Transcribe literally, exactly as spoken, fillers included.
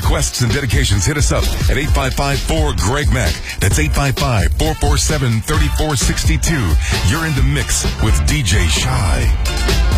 requests and dedications, hit us up at eight five five four Greg Mack. That's eight five five four four seven three four six two. You're in the mix with D J Shy.